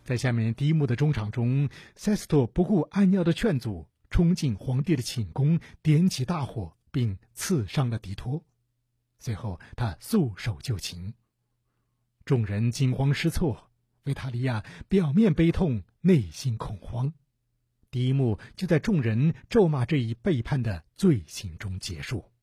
在下面第一幕的中场中，塞斯托不顾安妮奥的劝阻，冲进皇帝的寝宫，点起大火，并刺伤了狄托。随后他束手就擒。众人惊慌失措，维塔利亚表面悲痛，内心恐慌。第一幕就在众人咒骂这一背叛的罪行中结束。